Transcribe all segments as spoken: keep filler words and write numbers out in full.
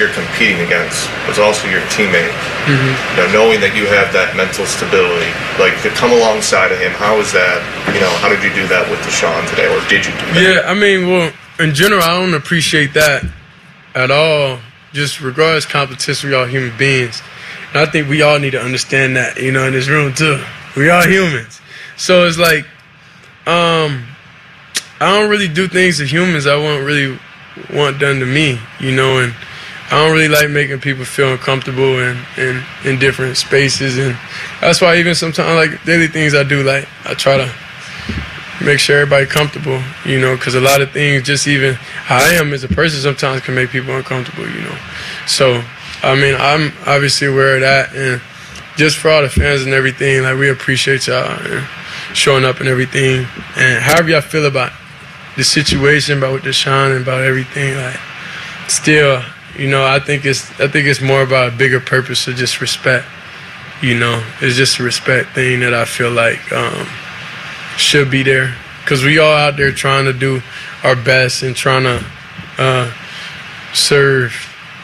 you're competing against, but also your teammate. Mm-hmm. You know, knowing that you have that mental stability, like to come alongside of him. How is that? You know, how did you do that with Deshaun today, or did you do that? Yeah, I mean, well, in general, I don't appreciate that at all. Just regardless of competition, we all human beings. And I think we all need to understand that, you know, in this room too. We are humans. So it's like, um, I don't really do things to humans I wouldn't really want done to me, you know, and I don't really like making people feel uncomfortable in, in, in different spaces. And that's why even sometimes, like, daily things I do, like, I try to make sure everybody comfortable, you know, because a lot of things, just even how I am as a person, sometimes can make people uncomfortable, you know. So, I mean, I'm obviously aware of that, and just for all the fans and everything, like, we appreciate y'all and showing up and everything. And however y'all feel about the situation, about with Deshaun and about everything, like, still, you know, I think it's I think it's more about a bigger purpose of just respect, you know. It's just a respect thing that I feel like um, should be there, because we all out there trying to do our best and trying to uh, serve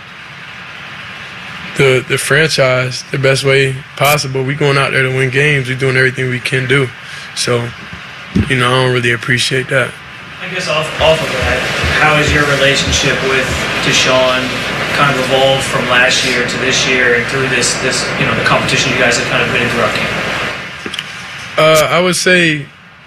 the the franchise the best way possible. We going out there to win games. We're doing everything we can do. So, you know, I don't really appreciate that. I guess off, off of that, how has your relationship with Deshaun kind of evolved from last year to this year and through this, this you know, the competition you guys have kind of been in throughout camp? Uh, I would say,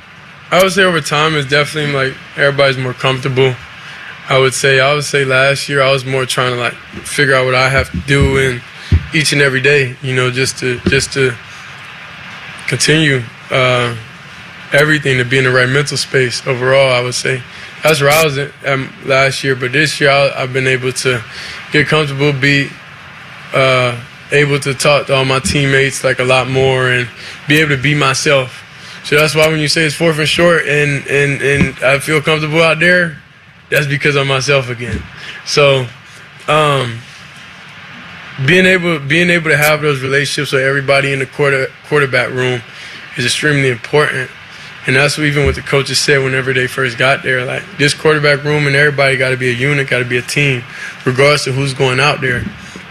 I would say over time it's definitely like everybody's more comfortable. I would say, I would say last year I was more trying to like figure out what I have to do in each and every day, you know, just to just to continue uh, everything, to be in the right mental space overall. I would say that's where I was at, um, last year, but this year I, I've been able to get comfortable, be uh, able to talk to all my teammates like a lot more, and be able to be myself. So that's why when you say it's fourth and short and, and, and I feel comfortable out there, that's because I'm myself again. So um, being able being able to have those relationships with everybody in the quarter, quarterback room is extremely important. And that's what even what the coaches said whenever they first got there. Like, this quarterback room and everybody got to be a unit, got to be a team, regardless of who's going out there.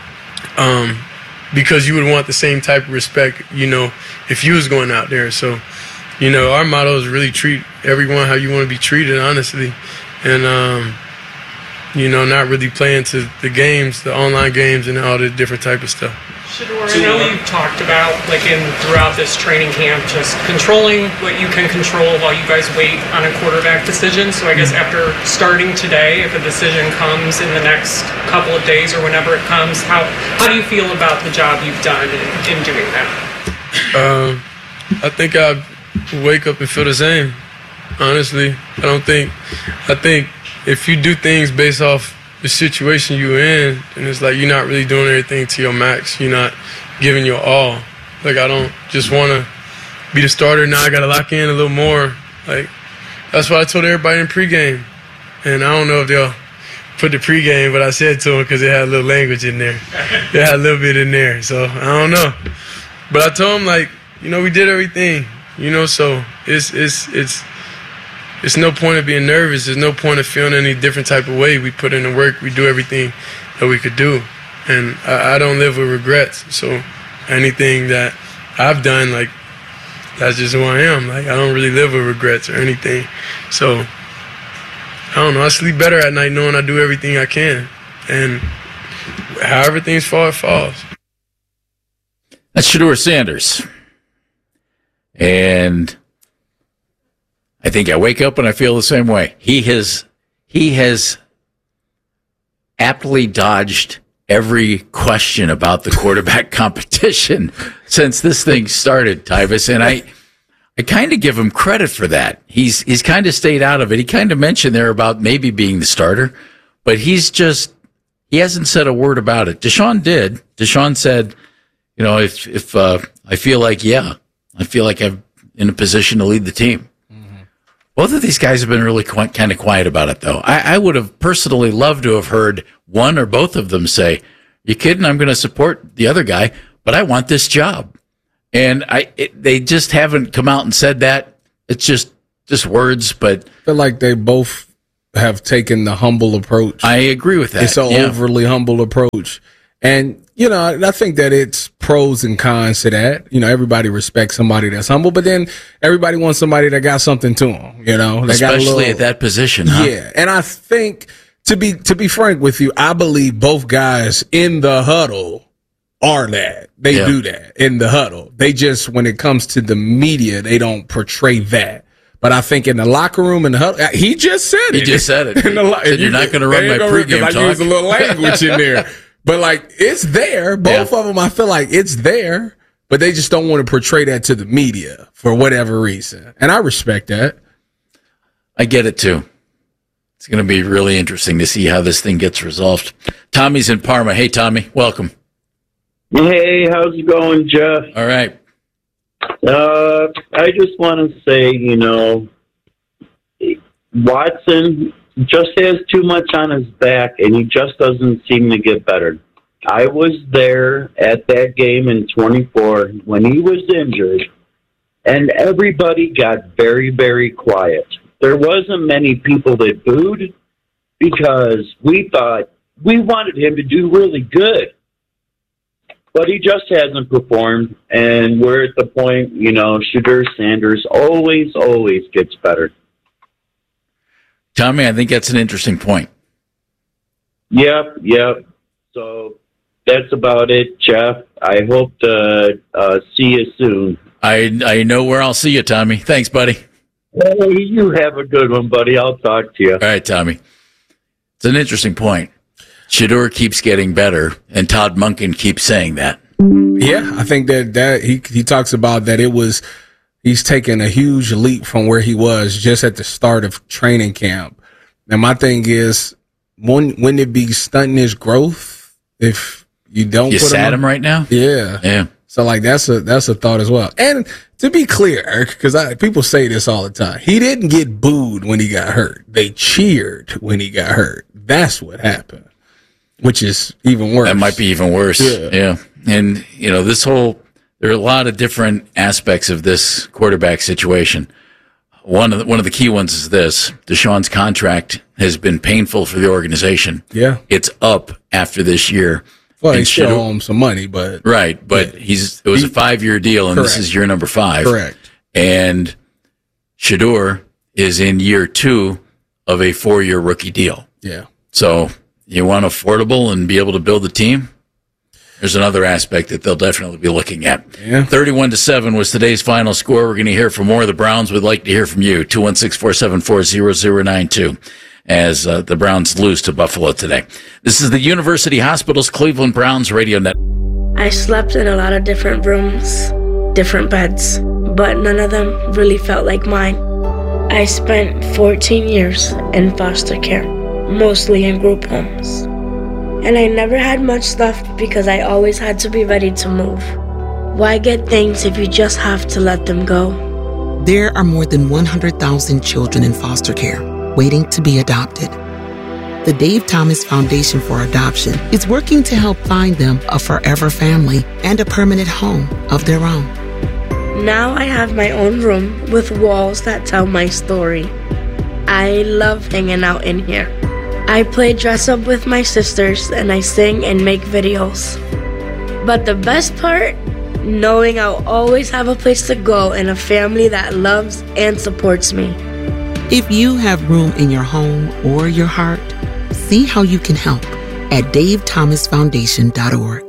Um, because you would want the same type of respect, you know, if you was going out there. So, you know, our motto is really treat everyone how you want to be treated, honestly. And, um, you know, not really playing to the games, the online games, and all the different type of stuff. Shedeur, I know you've talked about, like, in throughout this training camp, just controlling what you can control while you guys wait on a quarterback decision. So I guess after starting today, if a decision comes in the next couple of days or whenever it comes, how how do you feel about the job you've done in, in doing that? Um, I think I wake up and feel the same. Honestly, I don't think. I think if you do things based off the situation you're in, and it's like you're not really doing everything to your max. You're not giving your all. Like, I don't just want to be the starter. Now I got to lock in a little more. Like, that's what I told everybody in pregame. And I don't know if they'll put the pregame, but I said to them because it had a little language in there. It had a little bit in there. So, I don't know. But I told them, like, you know, we did everything. You know, so it's it's it's it's no point of being nervous. There's no point of feeling any different type of way. We put in the work. We do everything that we could do. And I, I don't live with regrets. So anything that I've done, like, that's just who I am. Like, I don't really live with regrets or anything. So, I don't know. I sleep better at night knowing I do everything I can. And however things fall, it falls. That's Shedeur Sanders. And I think I wake up and I feel the same way. He has he has aptly dodged every question about the quarterback competition since this thing started, Tyvis, and I I kind of give him credit for that. He's he's kind of stayed out of it. He kind of mentioned there about maybe being the starter, but he's just he hasn't said a word about it. Deshaun did. Deshaun said, you know, if if uh, I feel like yeah, I feel like I'm in a position to lead the team. Both of these guys have been really quite, kind of quiet about it, though. I, I would have personally loved to have heard one or both of them say, "You kidding? I'm going to support the other guy, but I want this job." And I, it, they just haven't come out and said that. It's just just words. But I feel like they both have taken the humble approach. I agree with that. It's an yeah. overly humble approach. And, you know, I think that it's pros and cons to that. You know, everybody respects somebody that's humble, but then everybody wants somebody that got something to them, you know. They Especially got a little, at that position, huh? Yeah. And I think, to be to be frank with you, I believe both guys in the huddle are that. They yeah. do that in the huddle. They just, when it comes to the media, they don't portray that. But I think in the locker room and the huddle, he just said it. He just said it. In the, said you're not going to run my pregame talk. I used a little language in there. But, like, it's there. Both yeah. of them, I feel like it's there. But they just don't want to portray that to the media for whatever reason. And I respect that. I get it, too. It's going to be really interesting to see how this thing gets resolved. Tommy's in Parma. Hey, Tommy, welcome. Hey, how's it going, Jeff? All right. Uh, I just want to say, you know, Watson just has too much on his back, and he just doesn't seem to get better. I was there at that game in twenty-four when he was injured, and everybody got very, very quiet. There wasn't many people that booed because we thought we wanted him to do really good. But he just hasn't performed, and we're at the point, you know, Shedeur Sanders always, always gets better. Tommy, I think that's an interesting point. Yep, yep. So that's about it, Jeff. I hope to uh, see you soon. I I know where I'll see you, Tommy. Thanks, buddy. Hey, you have a good one, buddy. I'll talk to you. All right, Tommy. It's an interesting point. Shedeur keeps getting better, and Todd Monken keeps saying that. Yeah, I think that, that he he talks about that it was he's taken a huge leap from where he was just at the start of training camp. And my thing is, wouldn't, wouldn't it be stunting his growth if you don't You put sat him, him right now? Yeah. Yeah. So, like, that's a that's a thought as well. And to be clear, because people say this all the time, he didn't get booed when he got hurt. They cheered when he got hurt. That's what happened, which is even worse. That might be even worse. Yeah. yeah. And, you know, this whole, there are a lot of different aspects of this quarterback situation. One of the, one of the key ones is this. Deshaun's contract has been painful for the organization. Yeah. It's up after this year. Well, And he still Shedeur- owe him some money, but Right, but Yeah. he's it was He- a five-year deal, and Correct. this is year number five. correct. And Shedeur is in year two of a four-year rookie deal. Yeah. So you want affordable and be able to build a team? There's another aspect that they'll definitely be looking at. Yeah. thirty-one to seven was today's final score. We're going to hear from more of the Browns. We'd like to hear from you. two one six, four seven four, zero zero nine two as uh, the Browns lose to Buffalo today. This is the University Hospitals Cleveland Browns radio net. I slept in a lot of different rooms, different beds, but none of them really felt like mine. I spent fourteen years in foster care, mostly in group homes. And I never had much stuff because I always had to be ready to move. Why get things if you just have to let them go? There are more than one hundred thousand children in foster care waiting to be adopted. The Dave Thomas Foundation for Adoption is working to help find them a forever family and a permanent home of their own. Now I have my own room with walls that tell my story. I love hanging out in here. I play dress up with my sisters and I sing and make videos. But the best part, knowing I'll always have a place to go and a family that loves and supports me. If you have room in your home or your heart, see how you can help at dave thomas foundation dot org.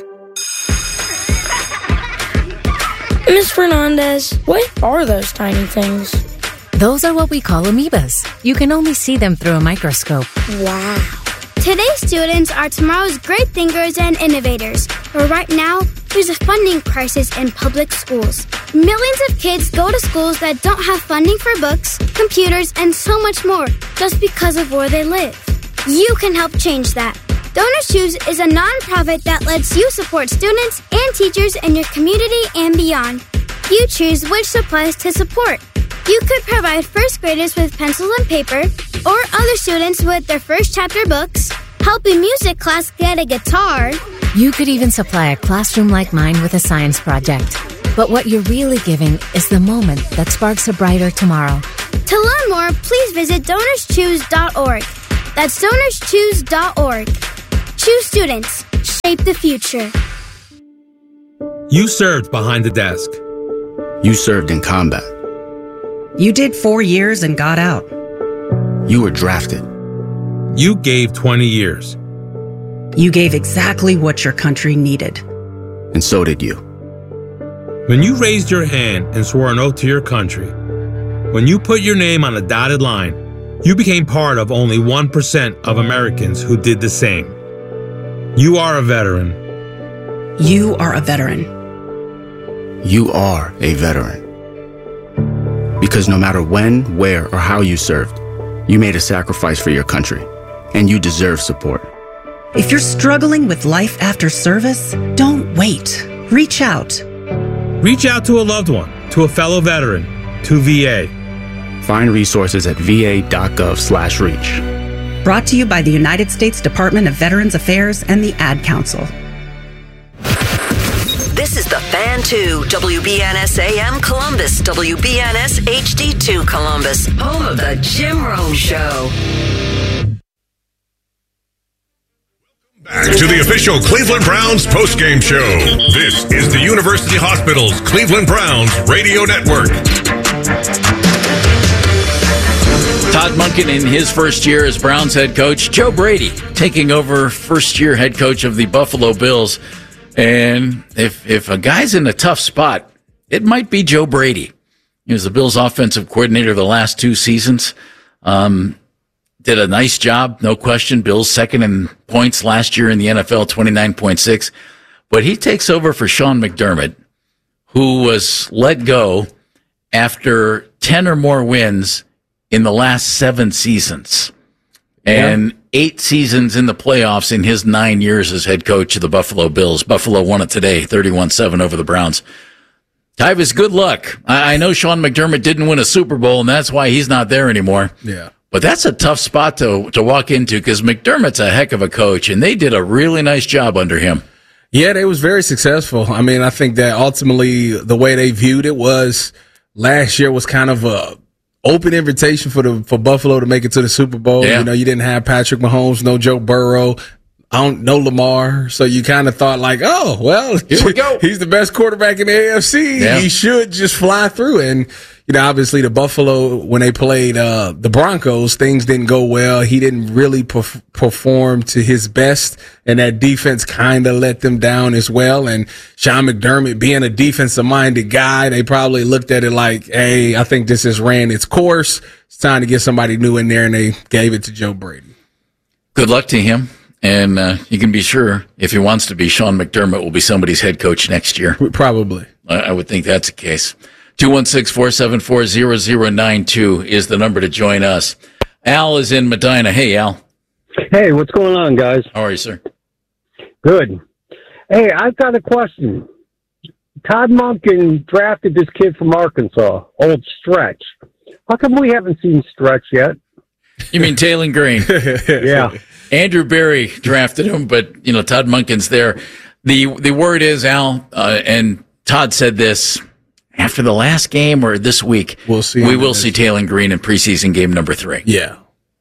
Miz Fernandez, what are those tiny things? Those are what we call amoebas. You can only see them through a microscope. Wow. Today's students are tomorrow's great thinkers and innovators. But right now, there's a funding crisis in public schools. Millions of kids go to schools that don't have funding for books, computers, and so much more just because of where they live. You can help change that. Donor Shoes is a nonprofit that lets you support students and teachers in your community and beyond. You choose which supplies to support. You could provide first graders with pencils and paper, or other students with their first chapter books, help a music class get a guitar. You could even supply a classroom like mine with a science project. But what you're really giving is the moment that sparks a brighter tomorrow. To learn more, please visit donors choose dot org. That's donors choose dot org. Choose students. Shape the future. You served behind the desk. You served in combat. You did four years and got out. You were drafted. You gave twenty years. You gave exactly what your country needed. And so did you. When you raised your hand and swore an oath to your country, when you put your name on a dotted line, you became part of only one percent of Americans who did the same. You are a veteran. You are a veteran. You are a veteran. Because no matter when, where, or how you served, you made a sacrifice for your country, and you deserve support. If you're struggling with life after service, don't wait. Reach out. Reach out to a loved one, to a fellow veteran, to V A. Find resources at va.gov slash reach. Brought to you by the United States Department of Veterans Affairs and the Ad Council. This is the Fan two, W B N S A M Columbus, W B N S H D two Columbus, home of the Jim Rome Show. Back to the official Cleveland Browns postgame show. This is the University Hospital's Cleveland Browns radio network. Todd Monken in his first year as Browns head coach. Joe Brady taking over first-year head coach of the Buffalo Bills. And if if a guy's in a tough spot, it might be Joe Brady. He was the Bills' offensive coordinator the last two seasons. Um, did a nice job, no question. Bills second in points last year in the N F L, twenty-nine point six. But he takes over for Sean McDermott, who was let go after ten or more wins in the last seven seasons. And yeah. eight seasons in the playoffs in his nine years as head coach of the Buffalo Bills. Buffalo won it today, thirty-one seven over the Browns. Tyvis, good luck. I, I know Sean McDermott didn't win a Super Bowl, and that's why he's not there anymore. Yeah. But that's a tough spot to to walk into because McDermott's a heck of a coach, and they did a really nice job under him. Yeah, they was very successful. I mean, I think that ultimately the way they viewed it was last year was kind of a open invitation for the for Buffalo to make it to the Super Bowl. Yeah. You know, you didn't have Patrick Mahomes, no Joe Burrow, I don't know Lamar, so you kind of thought like, oh, well, here we go. He's the best quarterback in the A F C. Yeah. He should just fly through. And, you know, obviously the Buffalo, when they played uh, the Broncos, things didn't go well. He didn't really perf- perform to his best, and that defense kind of let them down as well. And Sean McDermott, being a defensive-minded guy, they probably looked at it like, hey, I think this has ran its course. It's time to get somebody new in there, and they gave it to Joe Brady. Good luck to him. And uh, you can be sure, if he wants to be, Sean McDermott will be somebody's head coach next year. Probably. I, I would think that's the case. two one six, four seven four, zero zero nine two is the number to join us. Al is in Medina. Hey, Al. Hey, what's going on, guys? How are you, sir? Good. Hey, I've got a question. Todd Monken drafted this kid from Arkansas, Old Stretch. How come we haven't seen Stretch yet? You mean Taylor Green? Yeah. Andrew Berry drafted him, but, you know, Todd Monken's there. The the word is, Al, uh, and Todd said this after the last game or this week, we'll see. We will see Taylor Green in preseason game number three. Yeah.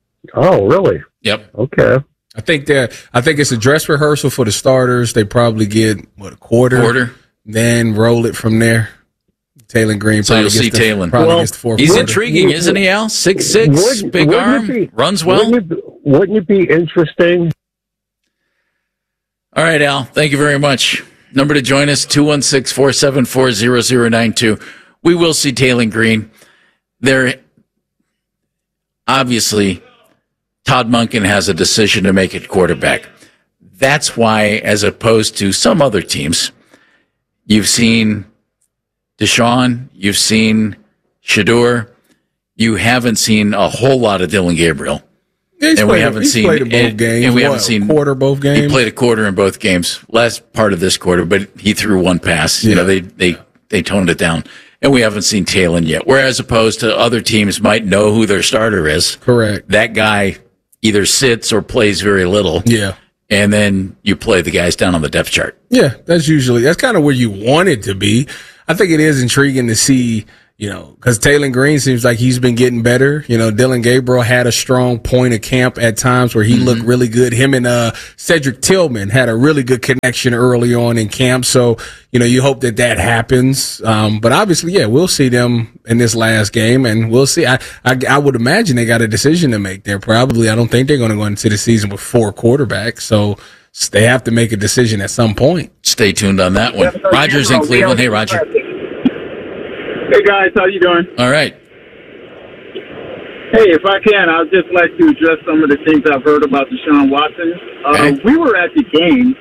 Oh, really? Yep. Okay. I think that I think it's a dress rehearsal for the starters. They probably get, what, a quarter? Quarter. Then roll it from there. Taylor Green. So you'll see Taylor. Well, he's quarter. intriguing, isn't he, Al? six six, big arm, be, runs well. Wouldn't it, wouldn't it be interesting? All right, Al. Thank you very much. Number to join us, two one six, four seven four, zero zero nine two. We will see Taylor Green. There, obviously, Todd Monken has a decision to make at quarterback. That's why, as opposed to some other teams, you've seen Deshaun, you've seen Shedeur, you haven't seen a whole lot of Dylan Gabriel. Yeah, and played, we haven't he's seen played in both and, games. and we what, haven't seen quarter both games. He played a quarter in both games. Last part of this quarter, but he threw one pass. Yeah. You know, they they they toned it down, and we haven't seen Taylor yet. Whereas opposed to other teams might know who their starter is. Correct. That guy either sits or plays very little. Yeah. And then you play the guys down on the depth chart. Yeah, that's usually that's kind of where you want it to be. I think it is intriguing to see, You know, because Taylon Green seems like he's been getting better. You know, Dylan Gabriel had a strong point of camp at times where he mm-hmm. looked really good. Him and uh, Cedric Tillman had a really good connection early on in camp. So, you know, you hope that that happens. Um, but obviously, yeah, we'll see them in this last game, and we'll see. I, I, I would imagine they got a decision to make there. Probably, I don't think they're going to go into the season with four quarterbacks. So they have to make a decision at some point. Stay tuned on that one. Roger's in Cleveland. Hey, Roger. Hey guys, how you doing? All right. Hey, if I can, I'd just like to address some of the things I've heard about Deshaun Watson. Uh, okay. We were at the game,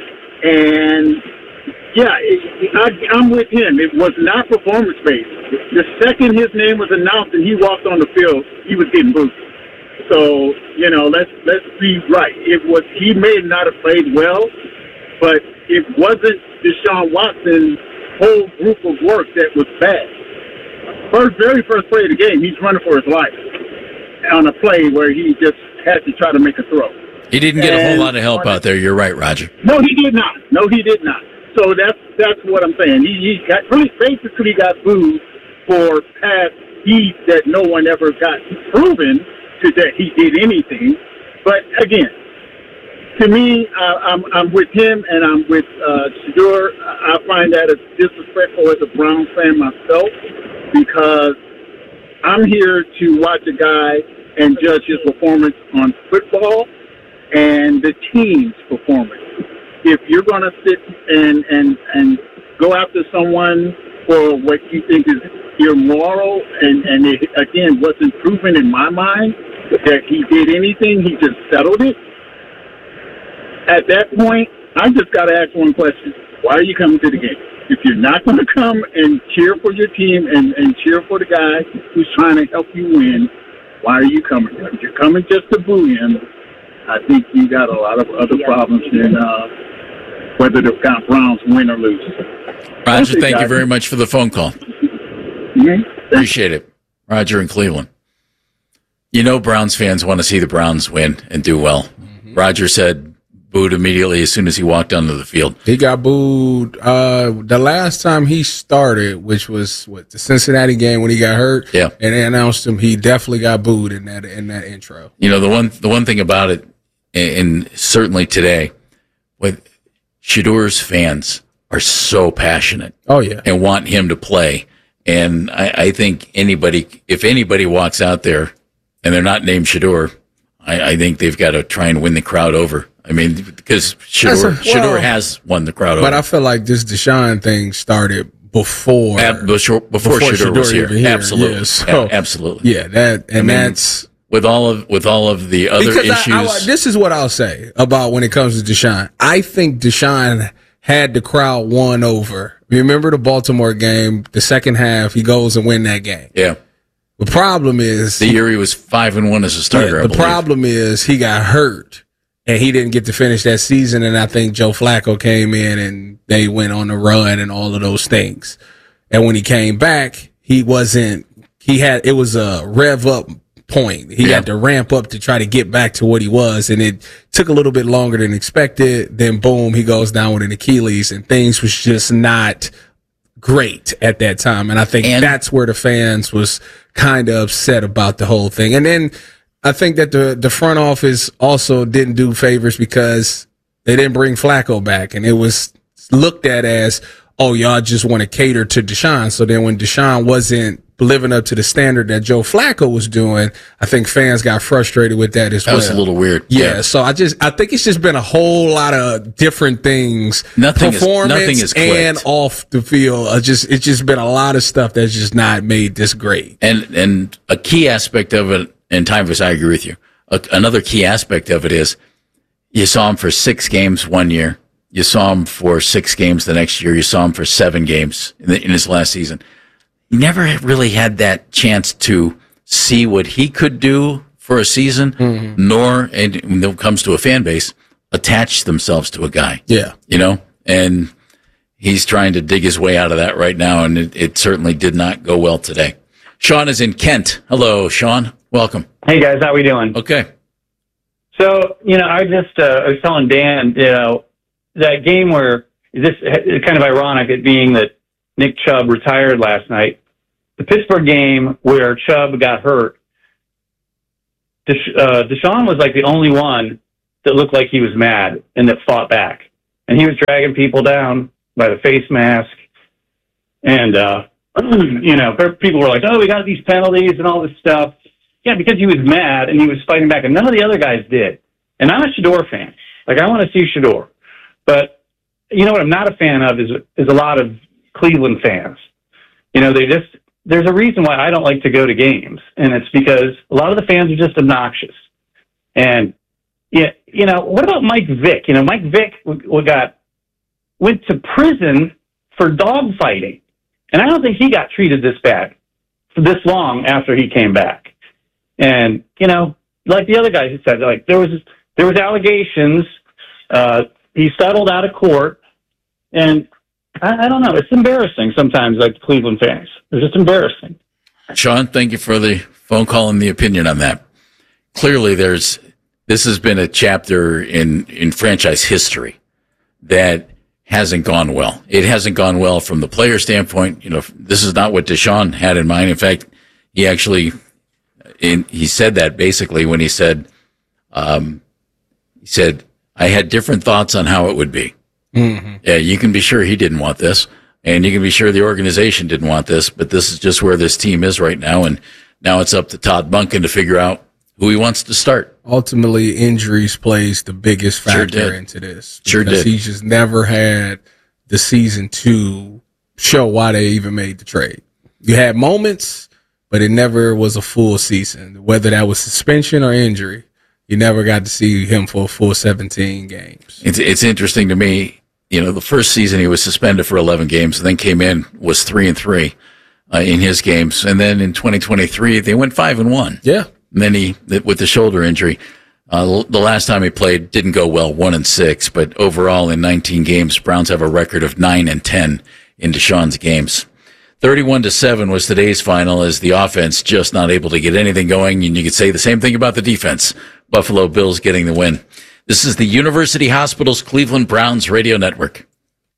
and yeah, it, I, I'm with him. It was not performance-based. The second his name was announced and he walked on the field, he was getting booed. So, you know, let's let's be right. It was he may not have played well, but it wasn't Deshaun Watson's whole group of work that was bad. First, very first play of the game, he's running for his life on a play where he just had to try to make a throw. He didn't get and a whole lot of help out there. You're right, Roger. No, he did not. No, he did not. So that's that's what I'm saying. He, he got really basically got booed for past deeds that no one ever got proven to that he did anything. But again, to me, uh, I'm I'm with him and I'm with uh, Shedeur. I find that as disrespectful as a Browns fan myself, because I'm here to watch a guy and judge his performance on football and the team's performance. If you're going to sit and, and, and go after someone for what you think is immoral, and, and it, again, wasn't proven in my mind that he did anything, he just settled it. At that point, I just got to ask one question. Why are you coming to the game? If you're not going to come and cheer for your team and, and cheer for the guy who's trying to help you win, why are you coming? If you're coming just to boo him, I think you got a lot of other problems than uh, whether the Browns win or lose. Roger, thank you very much for the phone call. Mm-hmm. Appreciate it. Roger in Cleveland. You know Browns fans want to see the Browns win and do well. Mm-hmm. Roger said booed immediately as soon as he walked onto the field. He got booed uh, the last time he started, which was what, the Cincinnati game when he got hurt. Yeah, and they announced him. He definitely got booed in that in that intro. You know the one the one thing about it, and certainly today, with Shedeur's fans are so passionate. Oh yeah, and want him to play. And I, I think anybody, if anybody walks out there and they're not named Shedeur, I, I think they've got to try and win the crowd over. I mean, because Shedeur, well, Shedeur has won the crowd but over. I feel like this Deshaun thing started before Ab, before, before, before Shedeur was here. here. Absolutely, yeah, so, yeah, absolutely. Yeah, that and I mean, that's with all of with all of the other issues. I, I, this is what I'll say about when it comes to Deshaun. I think Deshaun had the crowd won over. Remember the Baltimore game? The second half, he goes and win that game. Yeah. The problem is the year he was five and one as a starter. Yeah, I the problem is he got hurt and he didn't get to finish that season. And I think Joe Flacco came in and they went on the run and all of those things. And when he came back, he wasn't. He had it was a rev up point. He yeah. had to ramp up to try to get back to what he was, and it took a little bit longer than expected. Then boom, he goes down with an Achilles, and things was just not great at that time. And I think and, that's where the fans was kind of upset about the whole thing. And then I think that the the front office also didn't do favors because they didn't bring Flacco back, and it was looked at as, oh, y'all just want to cater to Deshaun. So then when Deshaun wasn't living up to the standard that Joe Flacco was doing, I think fans got frustrated with that as that well. That was a little weird. Yeah, yeah. So I just, I think it's just been a whole lot of different things. Nothing performance is, nothing is clicked. And off the field. Uh, just, it's just been a lot of stuff that's just not made this great. And, and a key aspect of it, and Tyvis, I agree with you. A, another key aspect of it is you saw him for six games one year. You saw him for six games the next year. You saw him for seven games in, the, in his last season. He never really had that chance to see what he could do for a season, mm-hmm. nor, and when it comes to a fan base, attach themselves to a guy. Yeah. You know, and he's trying to dig his way out of that right now, and it, it certainly did not go well today. Sean is in Kent. Hello, Sean. Welcome. Hey, guys. How we doing? Okay. So, you know, I just, uh, I was telling Dan, you know, that game where this is kind of ironic, it being that Nick Chubb retired last night. the Pittsburgh game where Chubb got hurt, Desha- uh, Deshaun was like the only one that looked like he was mad and that fought back. And he was dragging people down by the face mask. And, uh, you know, people were like, oh, we got these penalties and all this stuff. Yeah, because he was mad and he was fighting back, and none of the other guys did. And I'm a Shedeur fan. Like, I want to see Shedeur. But, you know what I'm not a fan of is is a lot of Cleveland fans. You know, they just, there's a reason why I don't like to go to games, and it's because a lot of the fans are just obnoxious. And, yeah, you know, what about Mike Vick? You know, Mike Vick we got went to prison for dog fighting. And I don't think he got treated this bad for this long after he came back. And, you know, like the other guys had said, like there was, there was allegations, uh, he settled out of court, and I, I don't know, it's embarrassing sometimes, like the Cleveland fans. It's just embarrassing. Sean, thank you for the phone call and the opinion on that. Clearly there's, this has been a chapter in, in franchise history that hasn't gone well. It hasn't gone well from the player standpoint. You know, this is not what Deshaun had in mind. In fact, he actually, in, he said that basically when he said, um, he said, I had different thoughts on how it would be. Mm-hmm. Yeah, you can be sure he didn't want this, and you can be sure the organization didn't want this, but this is just where this team is right now, and now it's up to Todd Monken to figure out who he wants to start. Ultimately, injuries plays the biggest factor sure into this. Sure did. He just never had the season to show why they even made the trade. You had moments, but it never was a full season, whether that was suspension or injury. You never got to see him for a full seventeen games. It's, it's interesting to me. You know, the first season he was suspended for eleven games, and then came in, was three and three uh, in his games. And then in twenty twenty-three, they went five and one. Yeah. And then he, with the shoulder injury, uh, the last time he played didn't go well, one and six. But overall, in nineteen games, Browns have a record of nine and ten in Deshaun's games. thirty-one to seven was today's final, as the offense just not able to get anything going. And you could say the same thing about the defense. Buffalo Bills getting the win. This is the University Hospitals Cleveland Browns Radio Network.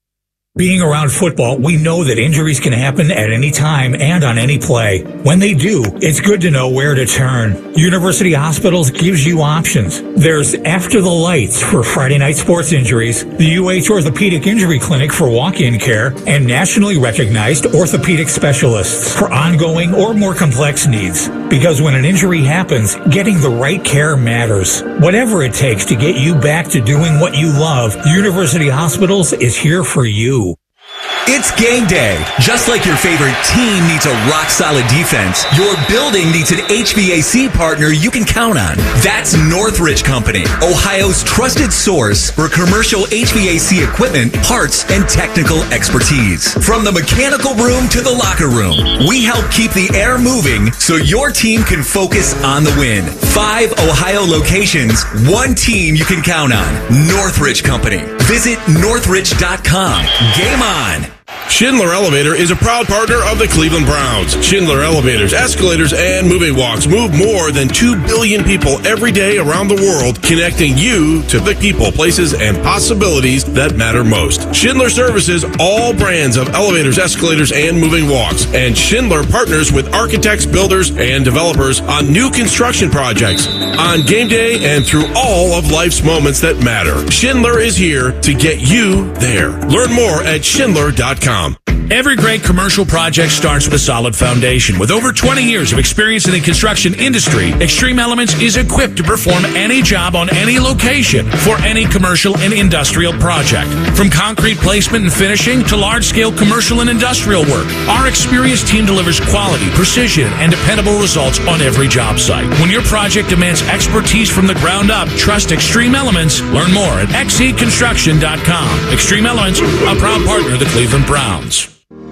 Being around football, we know that injuries can happen at any time and on any play. When they do, it's good to know where to turn. University Hospitals gives you options. There's After the Lights for Friday night sports injuries, the U H Orthopedic Injury Clinic for walk-in care, and nationally recognized orthopedic specialists for ongoing or more complex needs. Because when an injury happens, getting the right care matters. Whatever it takes to get you back to doing what you love, University Hospitals is here for you. It's game day. Just like your favorite team needs a rock-solid defense, your building needs an H V A C partner you can count on. That's Northridge Company, Ohio's trusted source for commercial H V A C equipment, parts, and technical expertise. From the mechanical room to the locker room, we help keep the air moving so your team can focus on the win. Five Ohio locations, one team you can count on. Northridge Company. Visit northridge dot com. Game on. Schindler Elevator is a proud partner of the Cleveland Browns. Schindler Elevators, escalators, and moving walks move more than two billion people every day around the world, connecting you to the people, places, and possibilities that matter most. Schindler services all brands of elevators, escalators, and moving walks. And Schindler partners with architects, builders, and developers on new construction projects, on game day, and through all of life's moments that matter. Schindler is here to get you there. Learn more at schindler dot com. Every great commercial project starts with a solid foundation. With over twenty years of experience in the construction industry, Extreme Elements is equipped to perform any job on any location for any commercial and industrial project. From concrete placement and finishing to large-scale commercial and industrial work, our experienced team delivers quality, precision, and dependable results on every job site. When your project demands expertise from the ground up, trust Extreme Elements. Learn more at x e construction dot com. Extreme Elements, a proud partner of the Cleveland Browns.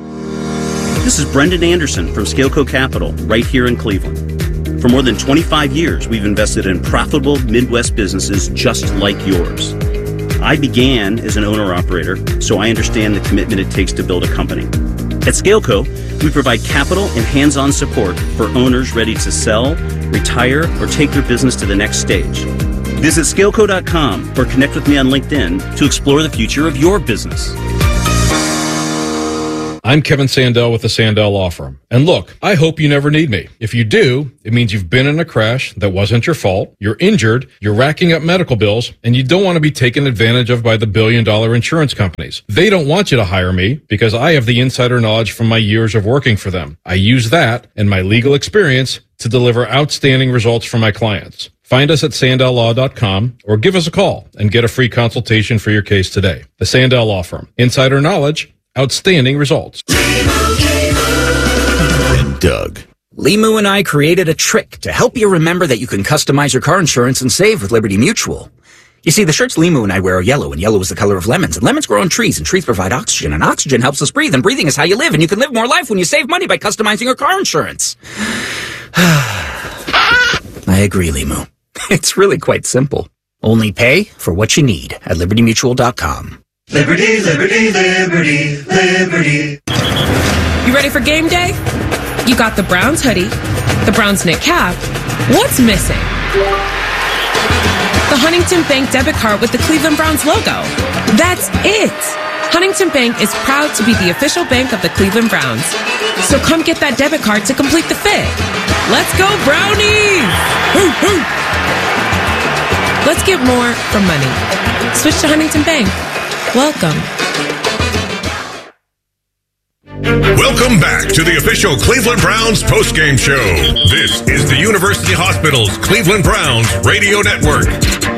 This is Brendan Anderson from Scaleco Capital, right here in Cleveland. For more than ttwenty-five years, we've invested in profitable Midwest businesses just like yours. I began as an owner-operator, so I understand the commitment it takes to build a company. At Scaleco, we provide capital and hands-on support for owners ready to sell, retire, or take their business to the next stage. Visit scaleco dot com or connect with me on LinkedIn to explore the future of your business. I'm Kevin Sandell with the Sandell Law Firm. And look, I hope you never need me. If you do, it means you've been in a crash that wasn't your fault, you're injured, you're racking up medical bills, and you don't want to be taken advantage of by the billion-dollar insurance companies. They don't want you to hire me because I have the insider knowledge from my years of working for them. I use that and my legal experience to deliver outstanding results for my clients. Find us at sandell law dot com or give us a call and get a free consultation for your case today. The Sandell Law Firm. Insider knowledge, outstanding results. And Doug. Limu and I created a trick to help you remember that you can customize your car insurance and save with Liberty Mutual. You see, the shirts Limu and I wear are yellow, and yellow is the color of lemons, and lemons grow on trees, and trees provide oxygen, and oxygen helps us breathe, and breathing is how you live, and you can live more life when you save money by customizing your car insurance. I agree, Limu. It's really quite simple. Only pay for what you need at liberty mutual dot com. Liberty, liberty, liberty, liberty. You ready for game day? You got the Browns hoodie, the Browns knit cap. What's missing? The Huntington Bank debit card with the Cleveland Browns logo. That's it. Huntington Bank is proud to be the official bank of the Cleveland Browns. So come get that debit card to complete the fit. Let's go, Brownies! Hoo, hoo. Let's get more from money. Switch to Huntington Bank. Welcome. Welcome back to the official Cleveland Browns postgame show. This is the University Hospitals Cleveland Browns radio network.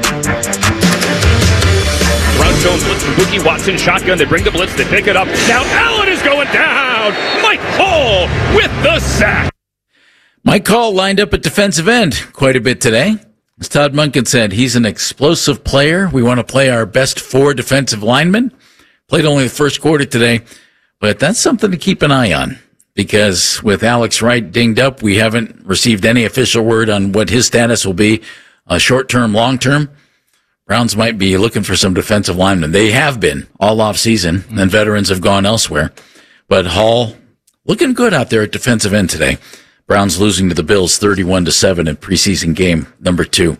Browns Jones blitz from Bookie Watson shotgun. They bring the blitz. They pick it up. Now Allen is going down. Mike Hall with the sack. Mike Hall lined up at defensive end quite a bit today. As Todd Monken said, he's an explosive player. We want to play our best four defensive linemen. Played only the first quarter today, but that's something to keep an eye on because with Alex Wright dinged up, we haven't received any official word on what his status will be, uh, short-term, long-term. Browns might be looking for some defensive linemen. They have been all off-season, and veterans have gone elsewhere. But Hall looking good out there at defensive end today. Browns losing to the Bills thirty-one to seven in preseason game number two.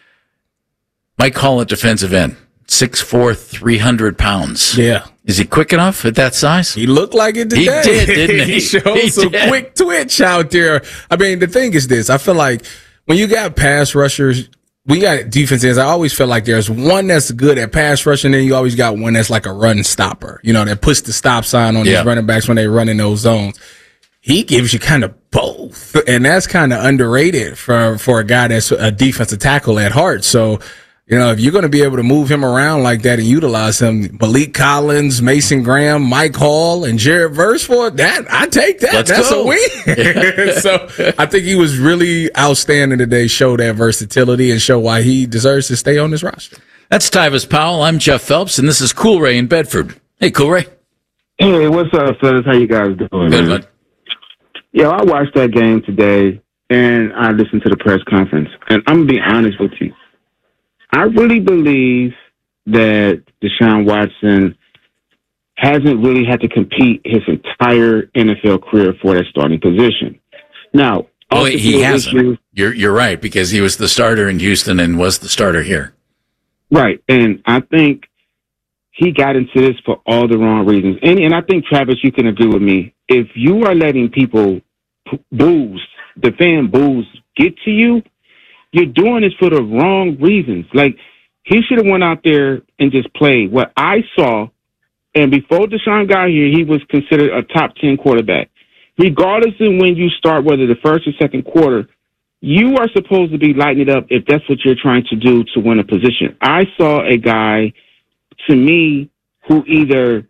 Mike Hall at defensive end, six foot four, three hundred pounds. Yeah. Is he quick enough at that size? He looked like it today. He did, didn't he? He showed he some did. quick twitch out there. I mean, the thing is this. I feel like when you got pass rushers, we got defense ends, I always feel like there's one that's good at pass rushing, and then you always got one that's like a run stopper, you know, that puts the stop sign on Yeah. these running backs when they run in those zones. He gives you kind of both, and that's kind of underrated for for a guy that's a defensive tackle at heart. So, you know, if you're going to be able to move him around like that and utilize him, Malik Collins, Mason Graham, Mike Hall, and Jared Verse for that, I take that. Let's That's go. a win. So I think he was really outstanding today, show that versatility and show why he deserves to stay on this roster. That's Tyvis Powell. I'm Jeff Phelps, and this is Cool Ray in Bedford. Hey, Cool Ray. Hey, what's up, fellas? How you guys doing? Good, man. Yeah, I watched that game today, and I listened to the press conference. And I'm going to be honest with you. I really believe that Deshaun Watson hasn't really had to compete his entire N F L career for that starting position. Now, Oh, off the he field hasn't. issues- You're you're right because he was the starter in Houston and was the starter here. Right, and I think he got into this for all the wrong reasons. And, and I think, Travis, you can agree with me. If you are letting people p- booze, the fan booze, get to you, you're doing this for the wrong reasons. Like, he should have went out there and just played. What I saw, and before Deshaun got here, he was considered a top ten quarterback. Regardless of when you start, whether the first or second quarter, you are supposed to be lighting it up if that's what you're trying to do to win a position. I saw a guy, to me, who either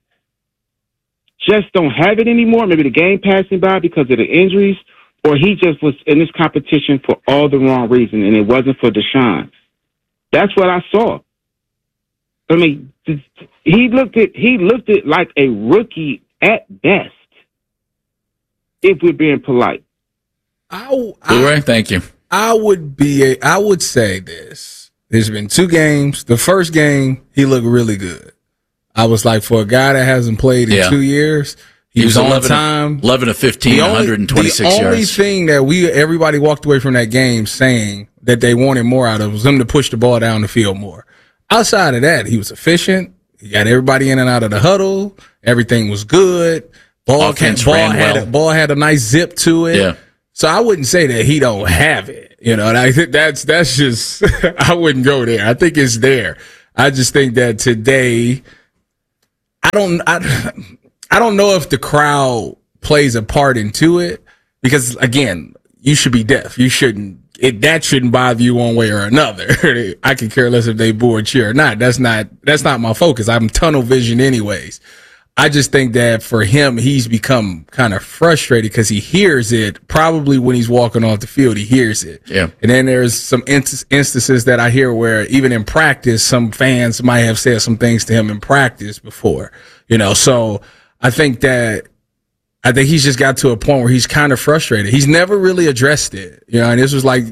just don't have it anymore, maybe the game passing by because of the injuries, or he just was in this competition for all the wrong reason, and it wasn't for Deshaun. That's what I saw. I mean, he looked at he looked at like a rookie at best, if we're being polite. I, Cool Ray, thank you. I would be, a, I would say this. There's been two games. The first game, he looked really good. I was like, for a guy that hasn't played in Yeah. two years, he, He was, was on eleven time. eleven of fifteen, The only- one hundred twenty-six The only yards. thing that we, everybody walked away from that game saying that they wanted more out of was him to push the ball down the field more. Outside of that, he was efficient. He got everybody in and out of the huddle. Everything was good. Ball, Offense ball ran had well. a, ball had a nice zip to it. Yeah. So I wouldn't say that he don't have it. You know, and I think that's that's just I wouldn't go there. I think it's there. I just think that today, I don't I, I don't know if the crowd plays a part into it, because again, you should be deaf. You shouldn't. It, that shouldn't bother you one way or another. I could care less if they boo or cheer or not. That's not that's not my focus. I'm tunnel vision anyways. I just think that for him, he's become kind of frustrated because he hears it probably when he's walking off the field. He hears it. Yeah. And then there's some inst- instances that I hear where even in practice, some fans might have said some things to him in practice before, you know. So I think that I think he's just got to a point where he's kind of frustrated. He's never really addressed it, you know. And this was like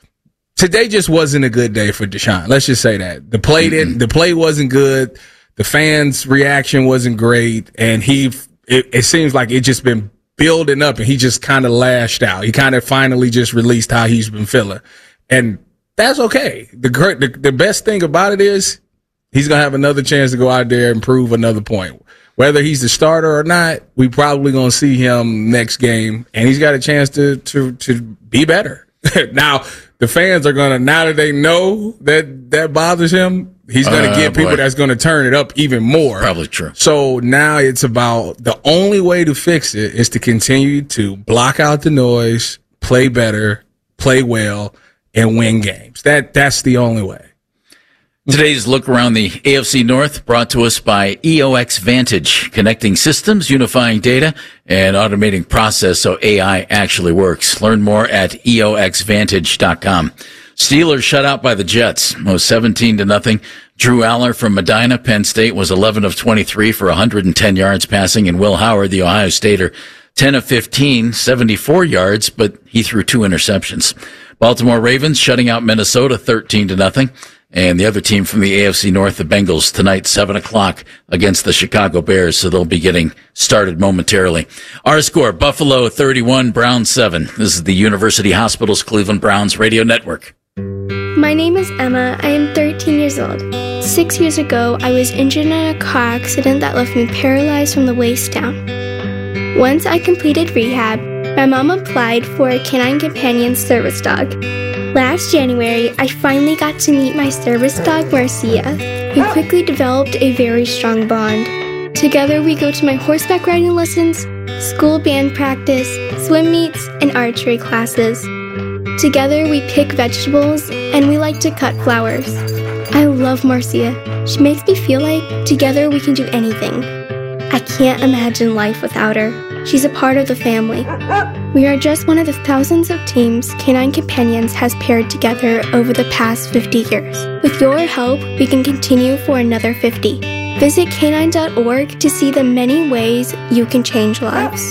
today just wasn't a good day for Deshaun. Let's just say that the play didn't. Mm-hmm. The play wasn't good. The fans' reaction wasn't great, and he, it, it seems like it just been building up, and he just kind of lashed out. He kind of finally just released how he's been feeling, and that's okay. The great, the, the best thing about it is he's gonna have another chance to go out there and prove another point. Whether he's the starter or not, we probably gonna see him next game, and he's got a chance to to to be better. Now the fans are gonna, now that they know that that bothers him, he's going to Uh, get people boy. that's going to turn it up even more. Probably true. So now it's about the only way to fix it is to continue to block out the noise, play better, play well, and win games. That that's the only way. Today's look around the A F C North brought to us by E O X Vantage, connecting systems, unifying data, and automating process so A I actually works. Learn more at E O X vantage dot com. Steelers shut out by the Jets, was seventeen to nothing. Drew Aller from Medina, Penn State, was eleven of twenty-three for one hundred ten yards passing, and Will Howard, the Ohio Stater, ten of fifteen, seventy-four yards, but he threw two interceptions. Baltimore Ravens shutting out Minnesota thirteen to nothing. And the other team from the A F C North, the Bengals, tonight, seven o'clock against the Chicago Bears. So they'll be getting started momentarily. Our score, Buffalo thirty-one, Browns seven. This is the University Hospitals Cleveland Browns Radio Network. My name is Emma. I am thirteen years old. Six years ago, I was injured in a car accident that left me paralyzed from the waist down. Once I completed rehab, my mom applied for a Canine Companion service dog. Last January, I finally got to meet my service dog, Marcia, who quickly developed a very strong bond. Together, we go to my horseback riding lessons, school band practice, swim meets, and archery classes. Together, we pick vegetables, and we like to cut flowers. I love Marcia. She makes me feel like together we can do anything. I can't imagine life without her. She's a part of the family. We are just one of the thousands of teams Canine Companions has paired together over the past fifty years. With your help, we can continue for another fifty. Visit canine dot org to see the many ways you can change lives.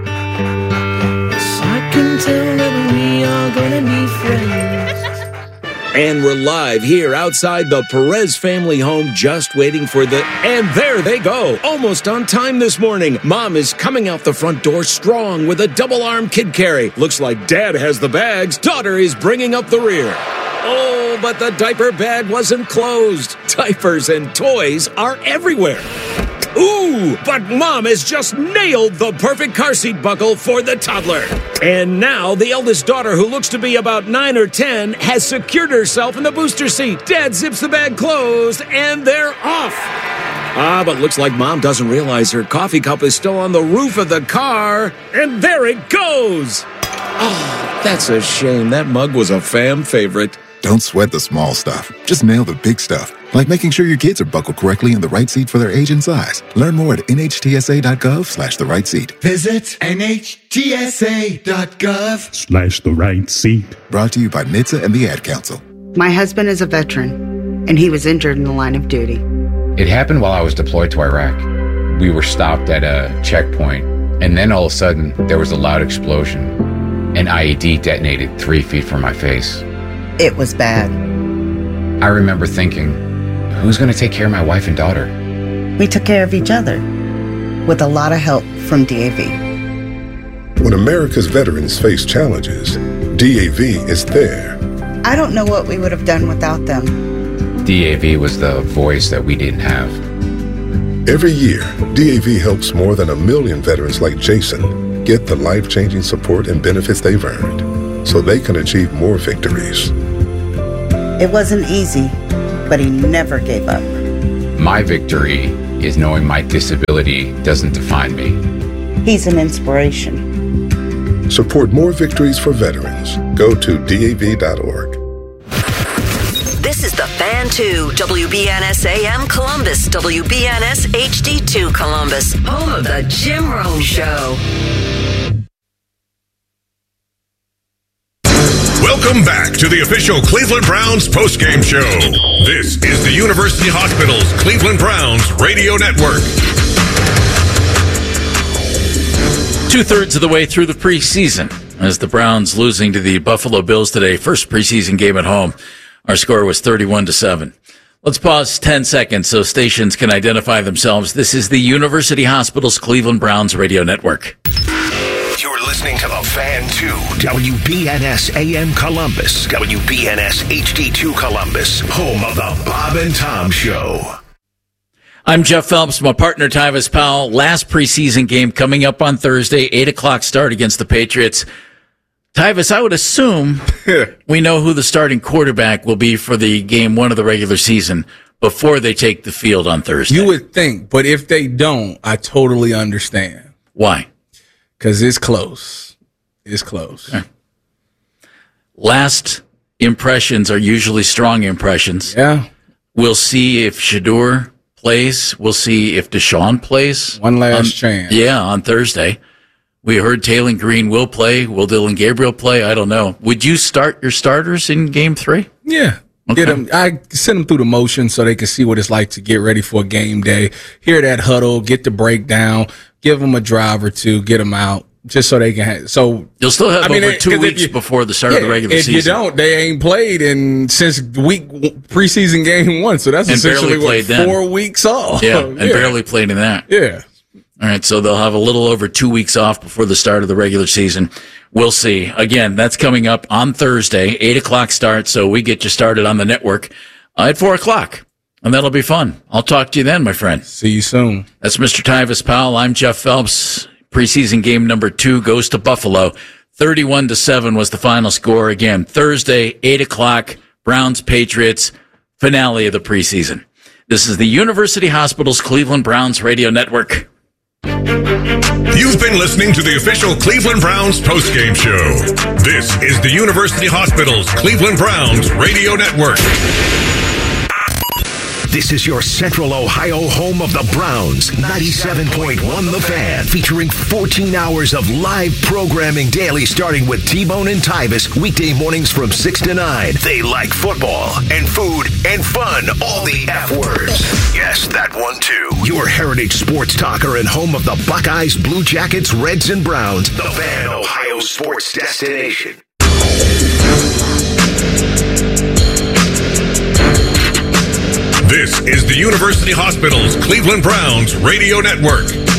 I can tell that we are gonna be friends. And we're live here outside the Perez family home, just waiting for the... And there they go, almost on time this morning. Mom is coming out the front door strong with a double-arm kid carry. Looks like Dad has the bags. Daughter is bringing up the rear. Oh, but the diaper bag wasn't closed. Diapers and toys are everywhere. Ooh, but Mom has just nailed the perfect car seat buckle for the toddler. And now the eldest daughter, who looks to be about nine or ten, has secured herself in the booster seat. Dad zips the bag closed, and they're off. Ah, but looks like Mom doesn't realize her coffee cup is still on the roof of the car. And there it goes. Oh, that's a shame. That mug was a fam favorite. Don't sweat the small stuff. Just nail the big stuff, like making sure your kids are buckled correctly in the right seat for their age and size. Learn more at N H T S A dot gov slash the right seat. Visit N H T S A dot gov Slash the right seat. Brought to you by N H T S A and the Ad Council. My husband is a veteran, and he was injured in the line of duty. It happened while I was deployed to Iraq. We were stopped at a checkpoint, and then all of a sudden, there was a loud explosion. An I E D detonated three feet from my face. It was bad. I remember thinking, who's going to take care of my wife and daughter? We took care of each other, with a lot of help from D A V. When America's veterans face challenges, D A V is there. I don't know what we would have done without them. D A V was the voice that we didn't have. Every year, D A V helps more than a million veterans like Jason get the life-changing support and benefits they've earned so they can achieve more victories. It wasn't easy, but he never gave up. My victory is knowing my disability doesn't define me. He's an inspiration. Support more victories for veterans. Go to D A V dot org. This is the Fan two, W B N S A M Columbus, W B N S H D two Columbus, home of the Jim Rome Show. Welcome back to the official Cleveland Browns postgame show. This is the University Hospitals Cleveland Browns radio network. Two-thirds of the way through the preseason as the Browns losing to the Buffalo Bills today. First preseason game at home. Our score was thirty-one to seven. Let's pause ten seconds so stations can identify themselves. This is the University Hospitals Cleveland Browns radio network. You're listening to the Fan two, W B N S A M Columbus, W B N S H D two Columbus, home of the Bob and Tom Show. I'm Jeff Phelps, my partner Tyvis Powell. Last preseason game coming up on Thursday, eight o'clock start against the Patriots. Tyvis, I would assume we know who the starting quarterback will be for the game one of the regular season before they take the field on Thursday. You would think, but if they don't, I totally understand. Why? Because it's close. It's close. Okay. Last impressions are usually strong impressions. Yeah. We'll see if Shedeur plays. We'll see if Deshaun plays. One last on, chance. Yeah, on Thursday. We heard Taylor Green will play. Will Dylan Gabriel play? I don't know. Would you start your starters in game three? Yeah. Okay. Get them, I send them through the motion so they can see what it's like to get ready for a game day. Hear that huddle, get the breakdown, give them a drive or two, get them out, just so they can have, so. You'll still have I mean, over it, two weeks you, before the start yeah, of the regular if season. If you don't, they ain't played in since week preseason game one. So that's and essentially what, then. four weeks off. Yeah, and yeah. barely played in that. Yeah. All right, so they'll have a little over two weeks off before the start of the regular season. We'll see. Again, that's coming up on Thursday, eight o'clock start, so we get you started on the network uh, at four o'clock, and that'll be fun. I'll talk to you then, my friend. See you soon. That's Mister Tyvis Powell. I'm Jeff Phelps. Preseason game number two goes to Buffalo. thirty-one to seven was the final score. Again, Thursday, eight o'clock, Browns-Patriots, finale of the preseason. This is the University Hospitals Cleveland Browns radio network. You've been listening to the official Cleveland Browns postgame show. This is the University Hospitals Cleveland Browns radio network. This is your Central Ohio home of the Browns, ninety-seven point one The Fan, featuring fourteen hours of live programming daily, starting with T-Bone and Tyvis, weekday mornings from six to nine. They like football and food and fun, all the F words. Yes, that one too. Your heritage sports talker and home of the Buckeyes, Blue Jackets, Reds, and Browns. The Fan, Ohio sports destination. This is the University Hospitals Cleveland Browns radio network.